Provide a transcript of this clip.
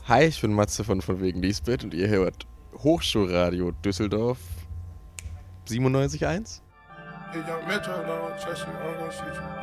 Hi, ich bin Matze von wegen Lisbeth und ihr hört Hochschulradio Düsseldorf 97.1.